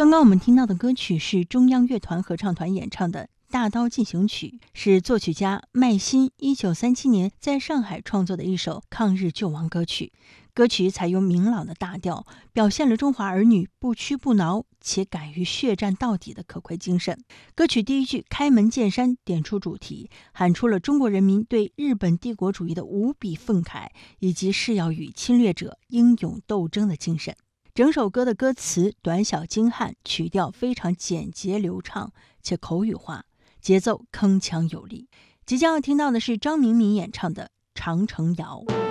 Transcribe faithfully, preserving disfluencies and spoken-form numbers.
刚刚我们听到的歌曲是中央乐团合唱团演唱的《大刀进行曲》，是作曲家麦新一九三七年在上海创作的一首抗日救亡歌曲。歌曲采用明朗的大调，表现了中华儿女不屈不挠且敢于血战到底的可贵精神。歌曲第一句开门见山点出主题，喊出了中国人民对日本帝国主义的无比愤慨，以及誓要与侵略者英勇斗争的精神。整首歌的歌词短小精悍，曲调非常简洁流畅且口语化，节奏铿锵有力。即将要听到的是张明敏演唱的《长城谣》。